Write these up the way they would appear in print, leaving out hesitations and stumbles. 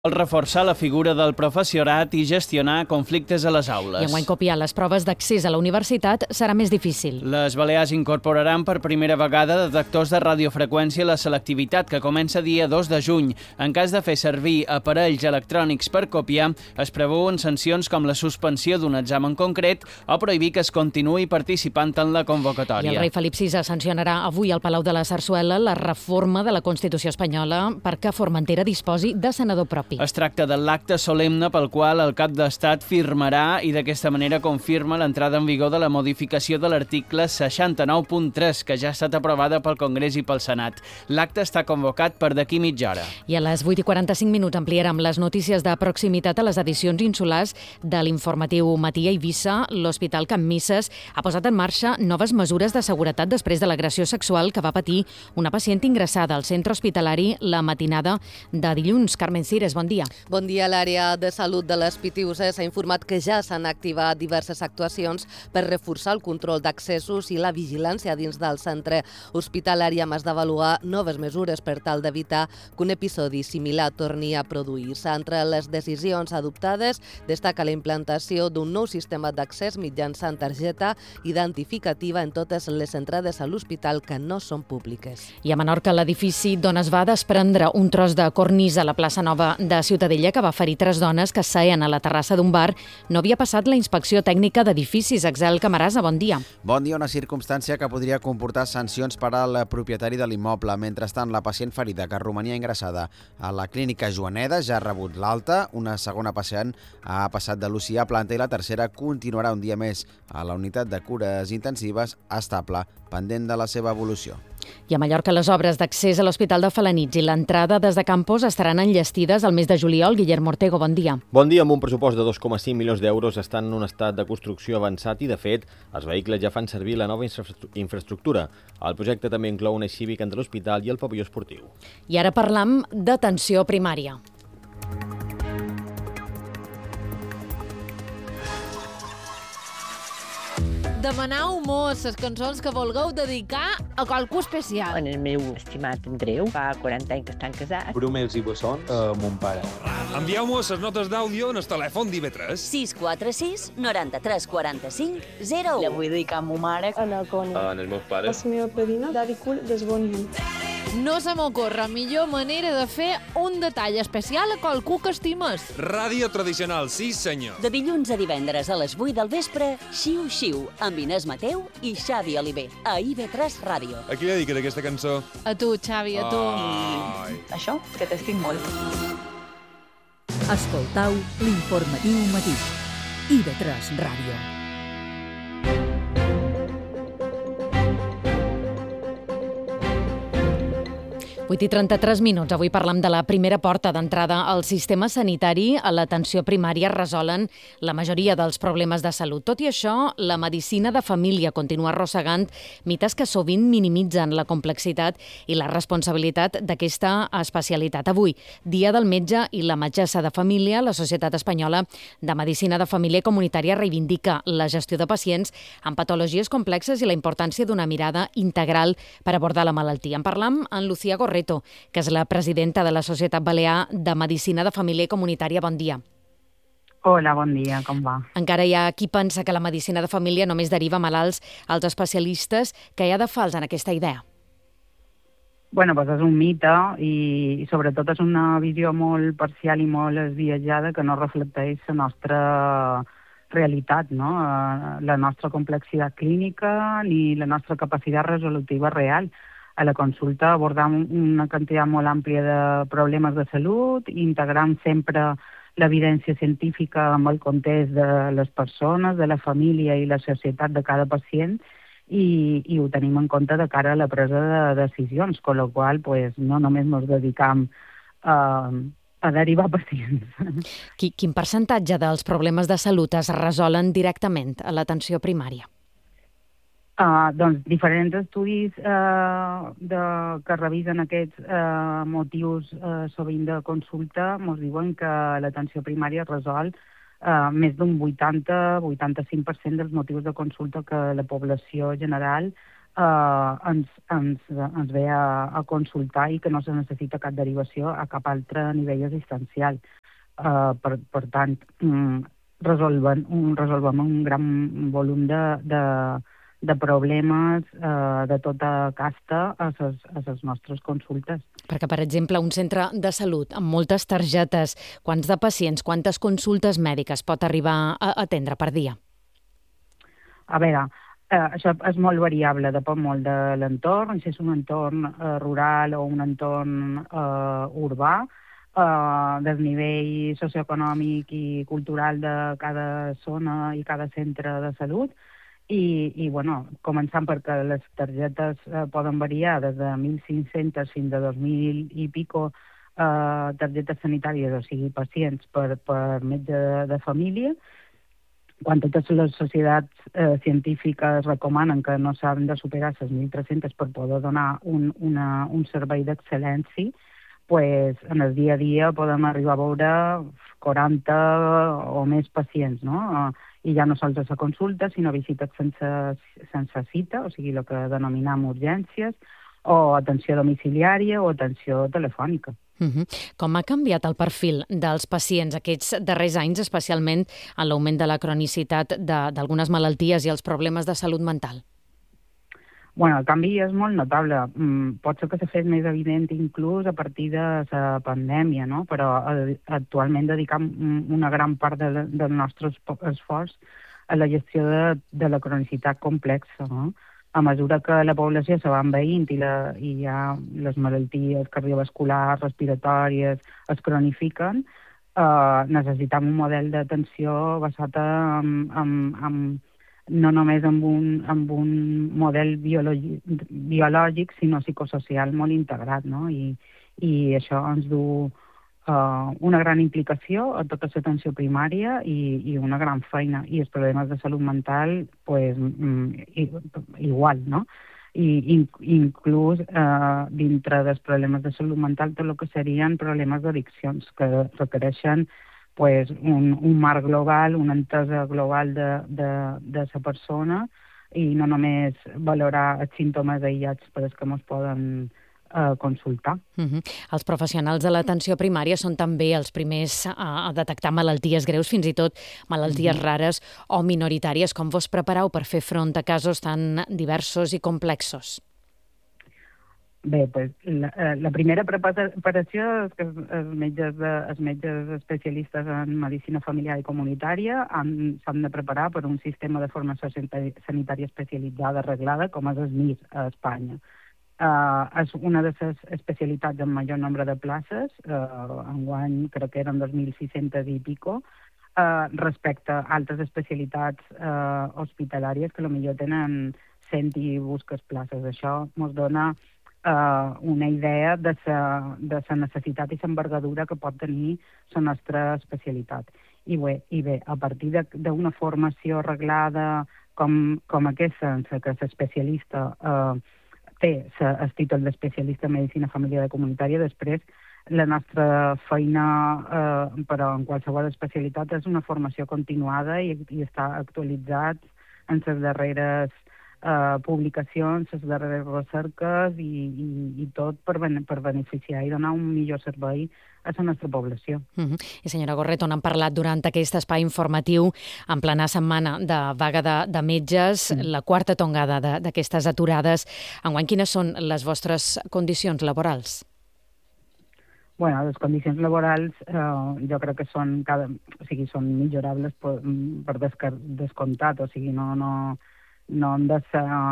Vol reforçar la figura del professorat i gestionar conflictes a les aules. I enguany copiar les proves d'accés a la universitat serà més difícil. Les Balears incorporaran per primera vegada detectors de radiofreqüència a la selectivitat, que comença dia 2 de juny. En cas de fer servir aparells electrònics per copiar, es preveuen sancions com la suspensió d'un examen concret o prohibir que es continuï participant en la convocatòria. I el rei Felip VI sancionarà avui al Palau de la Sarsuela la reforma de la Constitució espanyola perquè Formentera disposi de senador propi. Es tracta de l'acte solemne pel qual el cap d'Estat firmarà i d'aquesta manera confirma l'entrada en vigor de la modificació de l'article 69.3, que ja ha estat aprovada pel Congrés i pel Senat. L'acte està convocat per d'aquí mitja hora. I a les 8:45 ampliarem les notícies de proximitat a les edicions insulars de l'informatiu Matí a Eivissa. L'Hospital Can Misses ha posat en marxa noves mesures de seguretat després de l'agressió sexual que va patir una pacient ingressada al centre hospitalari la matinada de dilluns. Carmen Cires, bon dia. Bon dia. L'àrea de salut de les Pitiuses s'ha informat que ja s'han activat diverses actuacions per reforçar el control d'accessos i la vigilància dins del centre hospitalari, a més d'avaluar noves mesures per tal d'evitar que un episodi similar torni a produir-se. Entre les decisions adoptades destaca la implantació d'un nou sistema d'accés mitjançant targeta identificativa en totes les entrades a l'hospital que no són públiques. I a Menorca, l'edifici d'on es va desprendre un tros de cornisa a la plaça Nova de Ciutadella que va ferir 3 dones que seien a la terrassa d'un bar no havia passat la inspecció tècnica d'edificis. Axel Camarasa, bon dia. Bon dia, una circumstància que podria comportar sancions per al propietari de l'immoble. Mentrestant, la pacient ferida que romania ingressada a la clínica Joaneda ja ha rebut l'alta. Una segona pacient ha passat de l'UCI a planta i la tercera continuarà un dia més a la unitat de cures intensives estable, pendent de la seva evolució. I a Mallorca, les obres d'accés a l'Hospital de Felanitx i l'entrada des de Campos estaran enllestides al mes de juliol. Guillermo Ortego, bon dia. Bon dia. Amb un pressupost de 2,5 milions d'euros estan en un estat de construcció avançat i, de fet, els vehicles ja fan servir la nova infraestructura. El projecte també inclou un eix cívic entre l'hospital i el pavelló esportiu. I ara parlam d'atenció primària. Demanau mos les cançons que vulgueu dedicar a qualcú especial. En el meu estimat Andreu, fa 40 anys que estan casats. Bromers i bessons a mon pare. Envieu-mos les notes d'àudio en el telèfon d'IV3. 646 93 45 01. La vull dedicar a ma mare. A la Coni. En els meus pares. A la meva padrina, d'avi cul des Bonjum. No se m'ocorre millor manera de fer un detall especial a qualcú que estimes. Ràdio tradicional, sí senyor. De dilluns a divendres a les 8 del vespre, Xiu Xiu, amb Inés Mateu i Xavi Oliver, a IB3 Ràdio. A qui li dediques aquesta cançó? A tu, Xavi, a tu. I això, que t'estic molt. Escoltau l'informatiu matí. IB3 Ràdio. 8:33. Avui parlem de la primera porta d'entrada al sistema sanitari. A l'atenció primària resolen la majoria dels problemes de salut. Tot i això, la medicina de família continua arrossegant mites que sovint minimitzen la complexitat i la responsabilitat d'aquesta especialitat. Avui, dia del metge i la metgessa de família, la Societat Espanyola de Medicina de Família i Comunitària reivindica la gestió de pacients amb patologies complexes i la importància d'una mirada integral per abordar la malaltia. En parlam amb Lucía Gorreto, que és la presidenta de la Societat Balear de Medicina de Família i Comunitària. Bon dia. Hola, bon dia, com va? Encara hi ha qui pensa que la medicina de família només deriva malalts als especialistes. Què hi ha de fals en aquesta idea? Bueno, doncs és un mite i sobretot és una visió molt parcial i molt esbiaixada que no reflecteix la nostra realitat, no? La nostra complexitat clínica ni la nostra capacitat resolutiva real. A la consulta abordam una quantitat molt àmplia de problemes de salut, integrant sempre l'evidència científica amb el context de les persones, de la família i la societat de cada pacient i ho tenim en compte de cara a la presa de decisions, amb la qual cosa no només ens dedicam a derivar pacients. Quin percentatge dels problemes de salut es resolen directament a l'atenció primària? Doncs diferents estudis que revisen aquests motius sovint de consulta ens diuen que l'atenció primària resol més d'un 80-85% dels motius de consulta que la població general ens ve a consultar i que no se necessita cap derivació a cap altre nivell assistencial. Per tant, resolvem un gran volum de problemes de tota casta a les nostres consultes. Perquè, per exemple, un centre de salut amb moltes targetes, quants de pacients, quantes consultes mèdiques pot arribar a atendre per dia? A veure, això és molt variable, depèn molt de l'entorn, si és un entorn rural o un entorn urbà, del nivell socioeconòmic i cultural de cada zona i cada centre de salut. I bueno, començant perquè les targetes poden variar des de 1.500 fins a 2.000 i pico targetes sanitàries, o sigui, pacients per metge de família, quan totes les societats científiques recomanen que no s'han de superar les 1.300 per poder donar un servei d'excel·lència, pues, en el dia a dia podem arribar a veure 40 o més pacients, no? I ja no sols a la consulta, sinó visites sense cita, o sigui, el que denominem urgències, o atenció domiciliària o atenció telefònica. Com ha canviat el perfil dels pacients aquests darrers anys, especialment en l'augment de la cronicitat d'algunes malalties i els problemes de salut mental? Bueno, el canvi és molt notable. Pot ser que s'ha fet més evident inclús a partir de la pandèmia, no? Però actualment dedicam una gran part del nostre esforç a la gestió de la cronicitat complexa, no? A mesura que la població se va envellint i ja les malalties cardiovasculars, respiratòries es cronifiquen, necessitem un model d'atenció basat no només en un model biològic, sinó psicosocial molt integrat, no? I això ens du una gran implicació a tota l'atenció primària i una gran feina. I els problemes de salut mental, pues, igual, no? I inclús dintre dels problemes de salut mental tot el que serien problemes d'addiccions que requereixen pues, un marc global, una entesa global de la persona i no només valorar els símptomes aïllats per als que ens poden consultar. Els professionals de l'atenció primària són també els primers a detectar malalties greus, fins i tot malalties rares o minoritàries. Com vos prepareu per fer front a casos tan diversos i complexos? Bé, pues, la primera preparació és que els metges especialistes en medicina familiar i comunitària s'han de preparar per un sistema de formació sanitària especialitzada arreglada com és el MIR a Espanya. És una de les especialitats amb major nombre de places, enguany crec que eren 2.600 i pico, respecte a altres especialitats hospitalàries que potser tenen 100 i busques places. Això ens dona una idea de la necessitat i l'envergadura que pot tenir la nostra especialitat. I bé, a partir d'una formació arreglada com aquesta, en què l'especialista té el títol d'especialista en medicina familiar i comunitària, després la nostra feina, però en qualsevol especialitat, és una formació continuada i està actualitzat en les darreres publicacions, les darreres recerques i tot per beneficiar i donar un millor servei a la nostra població. I senyora Gorret, on han parlat durant aquest espai informatiu en plena setmana de vaga de metges, la quarta tongada d'aquestes aturades. Enguany, quines són les vostres condicions laborals? Bueno, les condicions laborals jo crec que són millorables per descomptat, o sigui, no hem de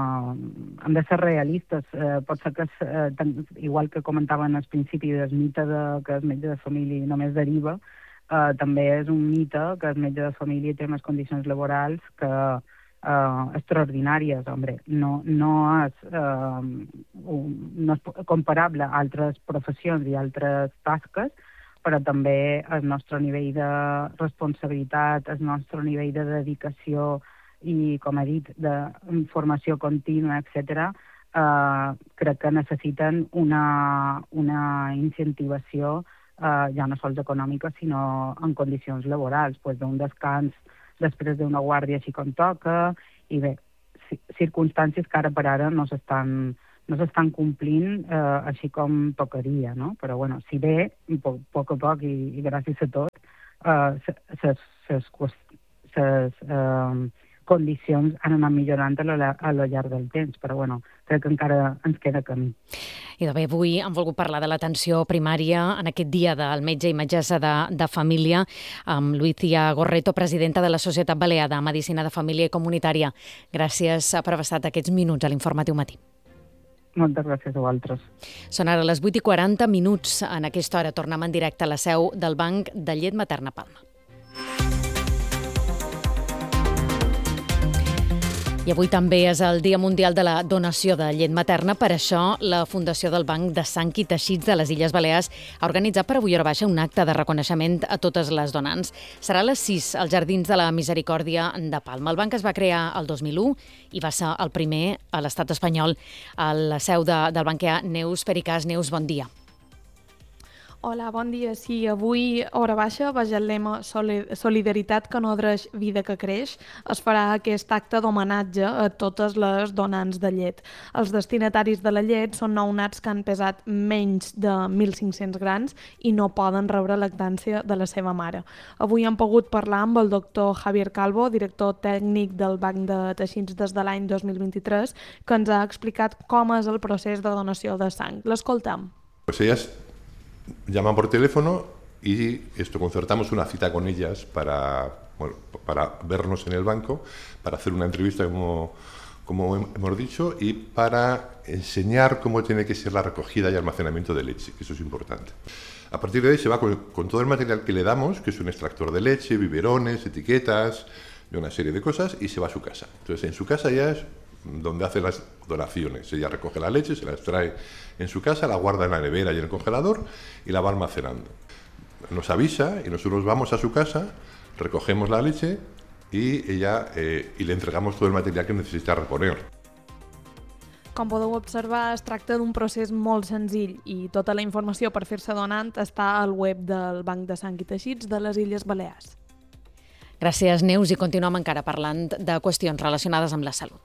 ser realistes. Pot ser que, igual que comentaven al principi del mite que el metge de família només deriva, també és un mite que el metge de família té unes condicions laborals extraordinàries. No és comparable a altres professions i altres tasques, però també el nostre nivell de responsabilitat, el nostre nivell de dedicació i, com he dit, de formació contínua, etc., crec que necessiten una incentivació ja no sols econòmica, sinó en condicions laborals, d'un descans després d'una guàrdia així com toca, i bé, circumstàncies que ara per ara no s'estan complint així com tocaria, no? Però, bueno, si bé, a poc i gràcies a tot, les condicions han anat millorant a lo llarg del temps, però, bueno, crec que encara ens queda camí. I de bé, avui hem volgut parlar de l'atenció primària en aquest dia del metge i metgessa de família amb Luícia Gorreto, presidenta de la Societat Balear de Medicina de Família i Comunitària. Gràcies per haver estat aquests minuts a l'Informatiu Matí. Moltes gràcies a vosaltres. Són ara les 8:40. En aquesta hora tornem en directe a la seu del Banc de Llet Materna Palma. I avui també és el Dia Mundial de la Donació de Llet Materna. Per això, la Fundació del Banc de Sang i Teixits de les Illes Balears ha organitzat per avui hora baixa un acte de reconeixement a totes les donants. Serà a les 6 als Jardins de la Misericòrdia de Palma. El banc es va crear el 2001 i va ser el primer a l'estat espanyol. A la seu del banc hi ha Neus Pericàs. Neus, bon dia. Hola, bon dia. Sí, avui, hora baixa, baix el lema Solidaritat que nodreix, vida que creix, es farà aquest acte d'homenatge a totes les donants de llet. Els destinataris de la llet són nounats que han pesat menys de 1.500 grams i no poden rebre lactància de la seva mare. Avui hem pogut parlar amb el doctor Javier Calvo, director tècnic del Banc de Teixits des de l'any 2023, que ens ha explicat com és el procés de donació de sang. L'escoltam. Pues ellas llaman por teléfono y concertamos una cita con ellas para vernos en el banco, para hacer una entrevista como hemos dicho y para enseñar cómo tiene que ser la recogida y almacenamiento de leche, que eso es importante. A partir de ahí se va con todo el material que le damos, que es un extractor de leche, biberones, etiquetas y una serie de cosas, y se va a su casa. Entonces en su casa ya es donde hace las donaciones. Ella recoge la leche, se la extrae en su casa, la guarda en la nevera y en el congelador y la va almacenando. Nos avisa y nosotros vamos a su casa, recogemos la leche y le entregamos todo el material que necesita reponer. Com podeu observar, es tracta d'un procés molt senzill i tota la informació per fer-se donant està al web del Banc de Sang i Teixits de les Illes Balears. Gràcies, Neus, i continuem encara parlant de qüestions relacionades amb la salut.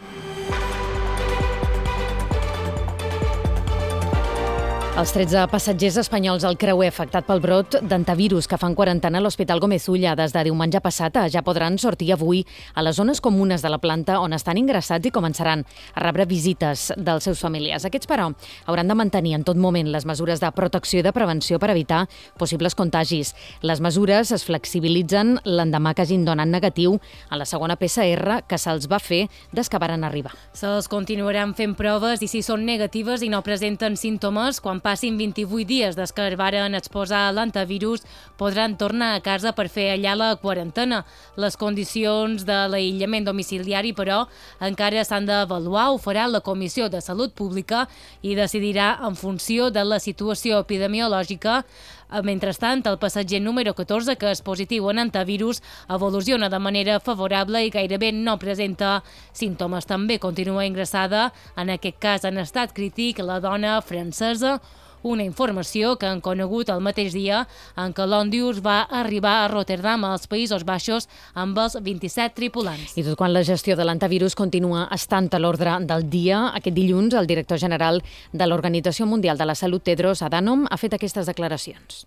Els 13 passatgers espanyols al creuer afectat pel brot d'antivirus que fan quarantena a l'Hospital Gómez Ulla des de diumenge passat ja podran sortir avui a les zones comunes de la planta on estan ingressats i començaran a rebre visites dels seus familiars. Aquests, però, hauran de mantenir en tot moment les mesures de protecció i de prevenció per evitar possibles contagis. Les mesures es flexibilitzen l'endemà que hagin donat negatiu a la segona PCR que se'ls va fer des que varen arribar. Se'ls continuaran fent proves i si són negatives i no presenten símptomes, quan passin 28 dies des que varen exposar l'antivirus, podran tornar a casa per fer allà la quarantena. Les condicions de l'aïllament domiciliari, però, encara s'han d'avaluar. Ho farà la Comissió de Salut Pública i decidirà en funció de la situació epidemiològica. Mentrestant, el passatger número 14, que és positiu en antivirus, evoluciona de manera favorable i gairebé no presenta símptomes. També continua ingressada, en aquest cas en estat crític, la dona francesa, una informació que han conegut el mateix dia en què l'Òndius va arribar a Rotterdam, als Països Baixos, amb els 27 tripulants. I tot quan la gestió de l'antivirus continua estant a l'ordre del dia, aquest dilluns el director general de l'Organització Mundial de la Salut, Tedros Adhanom, ha fet aquestes declaracions.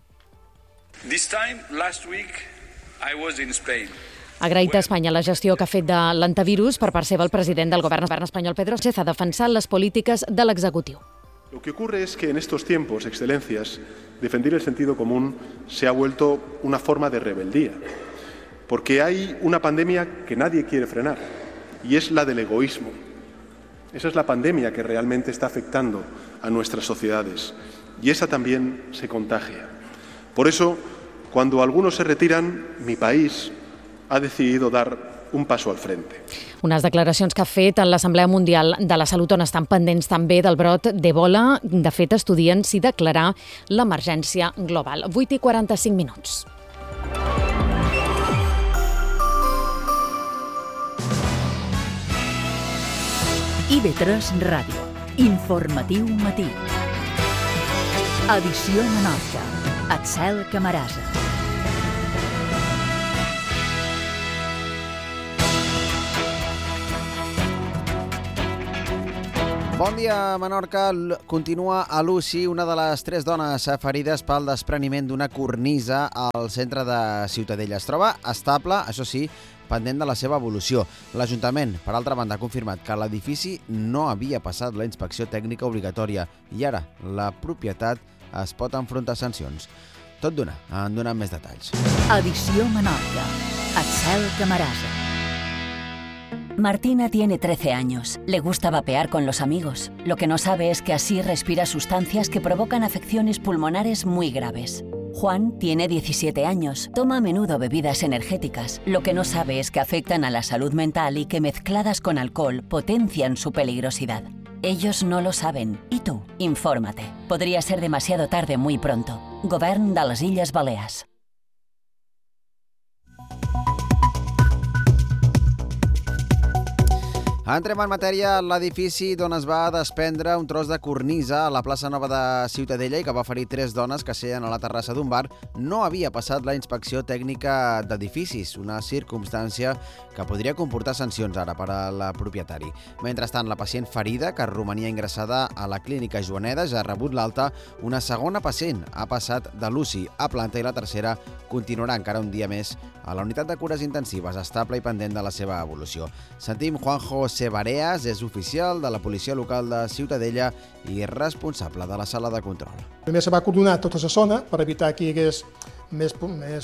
This time, last week, I was in Spain. Ha agraït a Espanya la gestió que ha fet de l'antivirus per part seva el president del govern espanyol, Pedro Sánchez, ha defensat les polítiques de l'executiu. Lo que ocurre es que en estos tiempos, excelencias, defender el sentido común se ha vuelto una forma de rebeldía, porque hay una pandemia que nadie quiere frenar, y es la del egoísmo. Esa es la pandemia que realmente está afectando a nuestras sociedades, y esa también se contagia. Por eso, cuando algunos se retiran, mi país ha decidido dar un paso al frente. Unes declaracions que ha fet en l'Assemblea Mundial de la Salut, on estan pendents també del brot d'Ebola. De fet, estudien si declarar l'emergència global. 8:45. IB3 Ràdio. Informatiu matí. Edició Menorca. Axel Camarasa. Bon dia, Menorca. Continua a l'UCI una de les 3 dones ferides pel despreniment d'una cornisa al centre de Ciutadella. Es troba estable, això sí, pendent de la seva evolució. L'Ajuntament, per altra banda, ha confirmat que l'edifici no havia passat la inspecció tècnica obligatòria i ara la propietat es pot enfrontar a sancions. Tot d'una, en donem més detalls. Edició Menorca. Axel Camarasa. Martina tiene 13 años. Le gusta vapear con los amigos. Lo que no sabe es que así respira sustancias que provocan afecciones pulmonares muy graves. Juan tiene 17 años. Toma a menudo bebidas energéticas. Lo que no sabe es que afectan a la salud mental y que mezcladas con alcohol potencian su peligrosidad. Ellos no lo saben. ¿Y tú? Infórmate. Podría ser demasiado tarde muy pronto. Govern de les Illes Balears. Entrem en matèria. L'edifici d'on es va desprendre un tros de cornisa a la plaça Nova de Ciutadella i que va ferir 3 dones que seien a la terrassa d'un bar no havia passat la inspecció tècnica d'edificis, una circumstància que podria comportar sancions ara per al propietari. Mentrestant, la pacient ferida, que romania ingressada a la clínica Joaneda, ja ha rebut l'alta. Una segona pacient ha passat de l'UCI a planta i la tercera continuarà encara un dia més a la unitat de cures intensives, estable i pendent de la seva evolució. Sentim Juanjo Sebareas, és oficial de la policia local de Ciutadella i responsable de la sala de control. Primer se va coordinar tota la zona per evitar que hi hagués més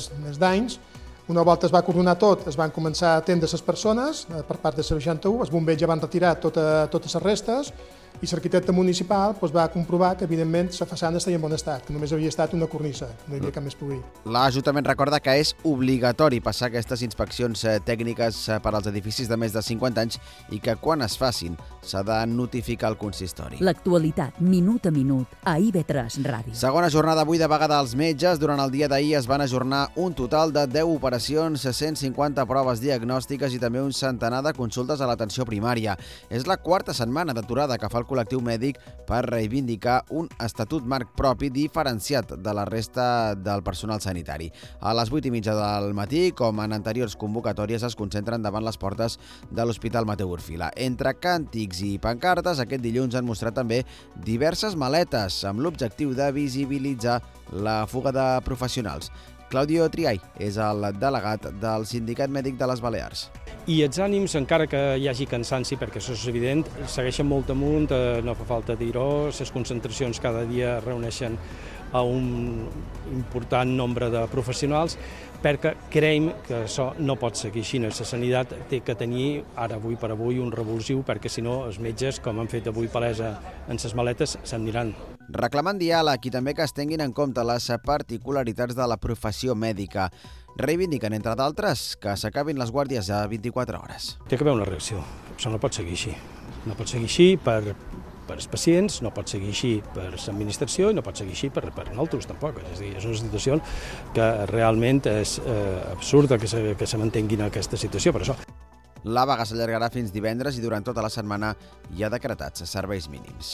danys. Una volta es va coordinar tot, es van començar a atendre les persones per part de 61, els bombers ja van retirar totes les restes i l'arquitecte municipal va comprovar que, evidentment, la façana estava en bon estat, que només havia estat una cornisa, no hi havia cap més problema. L'Ajuntament recorda que és obligatori passar aquestes inspeccions tècniques per als edificis de més de 50 anys i que quan es facin s'ha de notificar al consistori. L'actualitat, minut a minut, a IB3 Ràdio. Segona jornada avui de vaga dels metges. Durant el dia d'ahir es van ajornar un total de 10 operacions, 150 proves diagnòstiques i també un centenar de consultes a l'atenció primària. És la quarta setmana d'aturada que fa el col·lectiu mèdic per reivindicar un estatut marc propi diferenciat de la resta del personal sanitari. A les 8:30 del matí, com en anteriors convocatòries, es concentren davant les portes de l'Hospital Mateu Orfila. Entre càntics i pancartes, aquest dilluns han mostrat també diverses maletes amb l'objectiu de visibilitzar la fuga de professionals. Claudio Triay és el delegat del Sindicat Mèdic de les Balears. I els ànims, encara que hi hagi cansanci, perquè això és evident, segueixen molt amunt, no fa falta dir-ho, les concentracions cada dia reuneixen a un important nombre de professionals, perquè creiem que això no pot seguir així. La sanitat té que tenir, avui per avui, un revulsiu, perquè si no els metges, com han fet avui palesa en les maletes, se'n aniran. Reclamant diàleg i també que es tinguin en compte les particularitats de la professió mèdica. Reivindiquen, entre d'altres, que s'acabin les guàrdies a 24 hores. Té que haver una reacció. Això no pot seguir així. No pot seguir així per els pacients, no pot seguir així per l'administració i no pot seguir així per nosaltres tampoc. És a dir, és una situació que realment és absurda que se mantingui en aquesta situació, per això. La vaga s'allargarà fins divendres i durant tota la setmana hi ha decretats serveis mínims.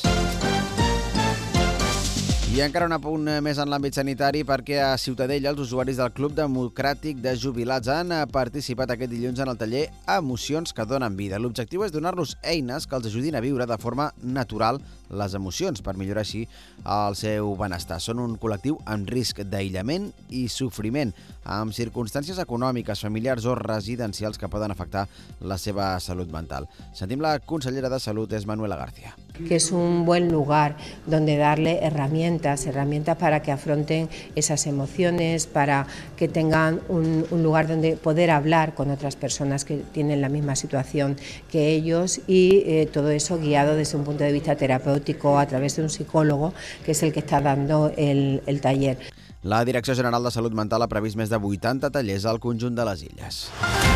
I encara un apunt més en l'àmbit sanitari, perquè a Ciutadella els usuaris del Club Democràtic de Jubilats han participat aquest dilluns en el taller Emocions que donen vida. L'objectiu és donar-los eines que els ajudin a viure de forma natural les emocions per millorar així el seu benestar. Són un col·lectiu amb risc d'aïllament i sofriment, amb circumstàncies econòmiques, familiars o residencials que poden afectar la seva salut mental. Sentim la consellera de Salut, és Manuela García. Que es un buen lugar donde darle herramientas para que afronten esas emociones, para que tengan un lugar donde poder hablar con otras personas que tienen la misma situación que ellos y todo eso guiado desde un punto de vista terapéutico a través de un psicólogo, que es el que está dando el taller. La Direcció General de Salut Mental ha previst més de 80 tallers al conjunt de les illes.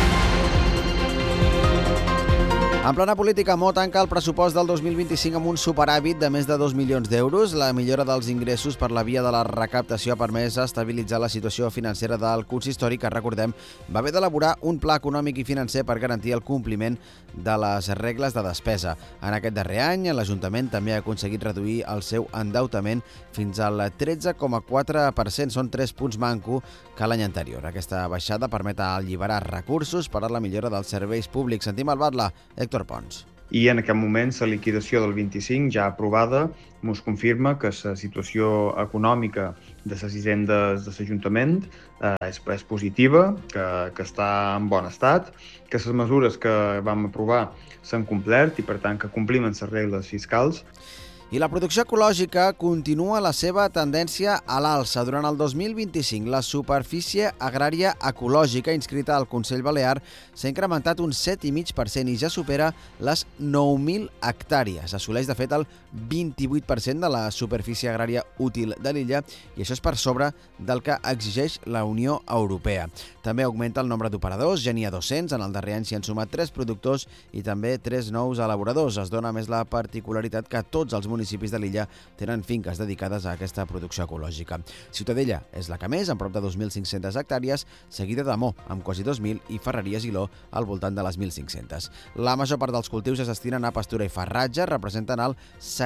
En plana política, Mo tanca el pressupost del 2025 amb un superàvit de més de 2 milions d'euros. La millora dels ingressos per la via de la recaptació ha permès estabilitzar la situació financera del consistori, que, recordem, va haver d'elaborar un pla econòmic i financer per garantir el compliment de les regles de despesa. En aquest darrer any, l'Ajuntament també ha aconseguit reduir el seu endeutament fins al 13,4%. Són 3 punts manco que l'any anterior. Aquesta baixada permet alliberar recursos per a la millora dels serveis públics. Sentim al Batla, Héctor Pons. i en aquest moment la liquidació del 25 ja aprovada ens confirma que la situació econòmica de les hisendes de l'Ajuntament és positiva, que està en bon estat, que les mesures que vam aprovar s'han complert i, per tant, que complim amb les regles fiscals. I la producció ecològica continua la seva tendència a l'alça. Durant el 2025, la superfície agrària ecològica inscrita al Consell Balear s'ha incrementat un 7,5% i ja supera les 9.000 hectàrees. Assoleix, de fet, el 28% de la superfície agrària útil de l'illa i això és per sobre del que exigeix la Unió Europea. També augmenta el nombre d'operadors, ja n'hi ha 200, en el darrer any s'hi han sumat 3 productors i també 3 nous elaboradors. Es dona més la particularitat que tots els municipis de l'illa tenen finques dedicades a aquesta producció ecològica. Ciutadella és la que més, amb prop de 2.500 hectàrees, seguida de Mó, amb quasi 2.000, i Ferreries i Ló, al voltant de les 1.500. La major part dels cultius es destinen a pastura i farratge, representen el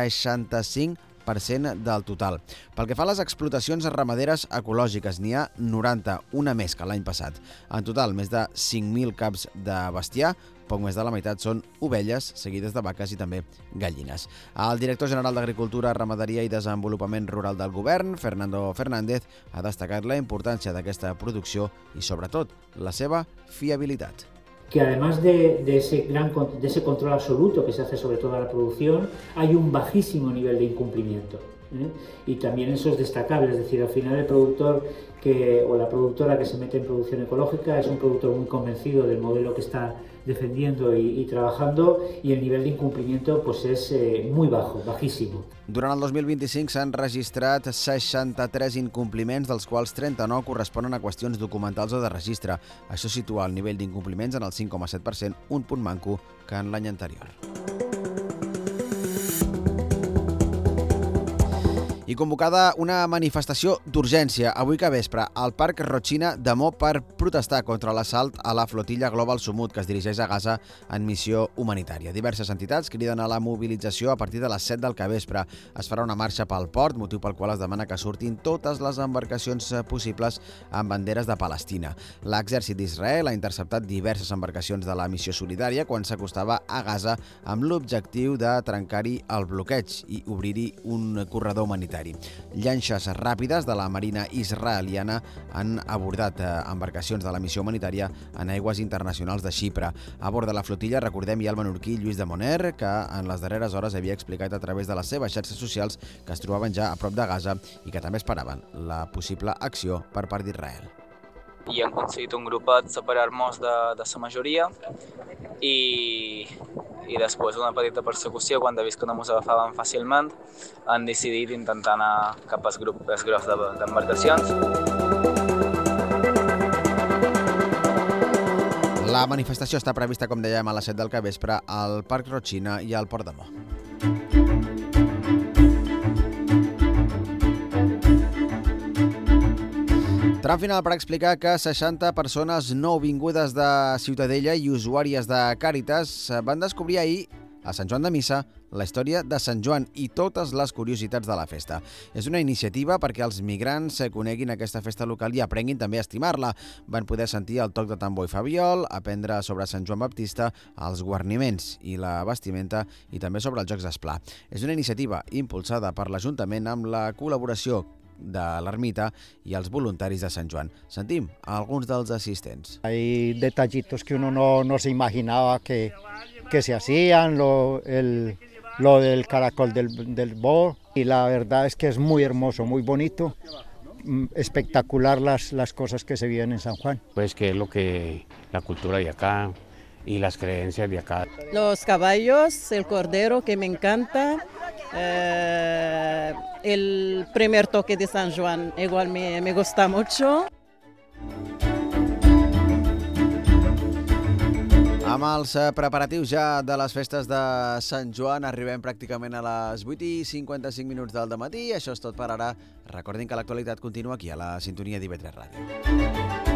65% del total. Pel que fa a les explotacions ramaderes ecològiques, n'hi ha 90, una més que l'any passat. En total, més de 5.000 caps de bestiar, poc més de la meitat són ovelles, seguides de vaques i també gallines. El director general d'Agricultura, Ramaderia i Desenvolupament Rural del Govern, Fernando Fernández, ha destacat la importància d'aquesta producció i, sobretot, la seva fiabilitat. Que además de ese control absoluto que se hace sobre toda la producción, hay un bajísimo nivel de incumplimiento. Y también eso es destacable, es decir, al final el productor o la productora que se mete en producción ecológica es un productor muy convencido del modelo que está defendiendo y trabajando, y el nivel de incumplimiento pues es muy bajo, bajísimo. Durant el 2025 s'han registrat 63 incompliments, dels quals 39 corresponen a qüestions documentals o de registre. Això situa el nivell d'incompliments en el 5,7%, un punt manco que en l'any anterior. I convocada una manifestació d'urgència avui que vespre al Parc Rochina de Mó per protestar contra l'assalt a la flotilla Global Sumut que es dirigeix a Gaza en missió humanitària. Diverses entitats criden a la mobilització a partir de les 7 del capvespre. Es farà una marxa pel port, motiu pel qual es demana que surtin totes les embarcacions possibles amb banderes de Palestina. L'exèrcit d'Israel ha interceptat diverses embarcacions de la missió solidària quan s'acostava a Gaza amb l'objectiu de trencar-hi el bloqueig i obrir-hi un corredor humanitari. Llanxes ràpides de la Marina israeliana han abordat embarcacions de la missió humanitària en aigües internacionals de Xipre. A bord de la flotilla, recordem, hi ha el menorquí Lluís de Moner, que en les darreres hores havia explicat a través de les seves xarxes socials que es trobaven ja a prop de Gaza i que també esperaven la possible acció per part d'Israel. I hem aconseguit un grupet separar-nos de la majoria i després una petita persecució, quan he vist que no ens agafaven fàcilment, han decidit intentar anar cap al grup més gros d'embarcacions. La manifestació està prevista, com dèiem, a les 7 del capvespre al Parc Rochina i al Port de Mó. Tram final per explicar que 60 persones nouvingudes de Ciutadella i usuàries de Càritas van descobrir ahir, a Sant Joan de Missa, la història de Sant Joan i totes les curiositats de la festa. És una iniciativa perquè els migrants coneguin aquesta festa local i aprenguin també a estimar-la. Van poder sentir el toc de tambor i fabiol, aprendre sobre Sant Joan Baptista, els guarniments i la vestimenta i també sobre els jocs d'esplà. És una iniciativa impulsada per l'Ajuntament amb la col·laboració de l'Ermita y els voluntaris de Sant Joan. Sentim a alguns dels assistents. Hay detallitos que uno no se imaginaba que se hacían, lo del caracol del bo, y la verdad es que es muy hermoso, muy bonito, espectacular las cosas que se viven en San Juan. Pues que es lo que la cultura de acá y las creencias de acá. Los caballos, el cordero que me encanta, el primer toque de San Juan igual me gusta mucho. Amb els preparatius ja de les festes de Sant Joan arribem pràcticament a les 8:55 del dematí. Això és tot per ara. Recordin que l'actualitat continua aquí a la sintonia d'IV3 Ràdio.